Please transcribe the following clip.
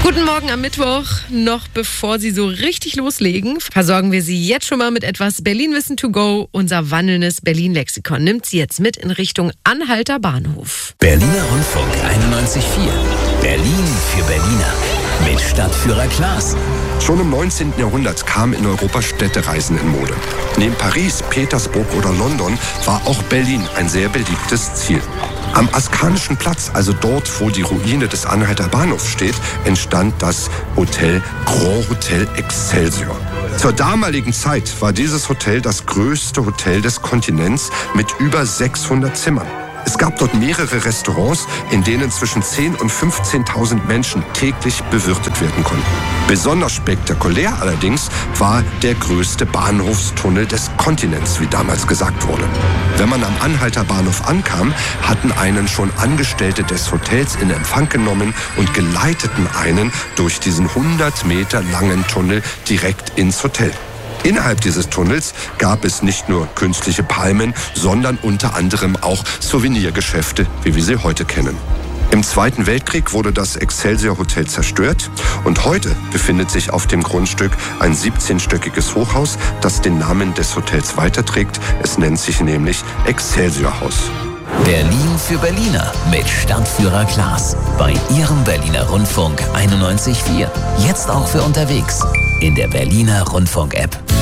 Guten Morgen am Mittwoch. Noch bevor Sie so richtig loslegen, versorgen wir Sie jetzt schon mal mit etwas Berlin-Wissen to go. Unser wandelndes Berlin-Lexikon nimmt Sie jetzt mit in Richtung Anhalter Bahnhof. Berliner Rundfunk 91.4. Berlin für Berliner. Mit Stadtführer Klaas. Schon im 19. Jahrhundert kamen in Europa Städtereisen in Mode. Neben Paris, Petersburg oder London war auch Berlin ein sehr beliebtes Ziel. Am Askanischen Platz, also dort, wo die Ruine des Anhalter Bahnhofs steht, entstand das Hotel Grand Hotel Excelsior. Zur damaligen Zeit war dieses Hotel das größte Hotel des Kontinents mit über 600 Zimmern. Es gab dort mehrere Restaurants, in denen zwischen 10.000 und 15.000 Menschen täglich bewirtet werden konnten. Besonders spektakulär allerdings war der größte Bahnhofstunnel des Kontinents, wie damals gesagt wurde. Wenn man am Anhalter Bahnhof ankam, hatten einen schon Angestellte des Hotels in Empfang genommen und geleiteten einen durch diesen 100 Meter langen Tunnel direkt ins Hotel. Innerhalb dieses Tunnels gab es nicht nur künstliche Palmen, sondern unter anderem auch Souvenirgeschäfte, wie wir sie heute kennen. Im Zweiten Weltkrieg wurde das Excelsior Hotel zerstört und heute befindet sich auf dem Grundstück ein 17-stöckiges Hochhaus, das den Namen des Hotels weiterträgt. Es nennt sich nämlich Excelsior Haus. Berlin für Berliner mit Stadtführer Klaas. Bei Ihrem Berliner Rundfunk 91.4. Jetzt auch für unterwegs in der Berliner Rundfunk-App.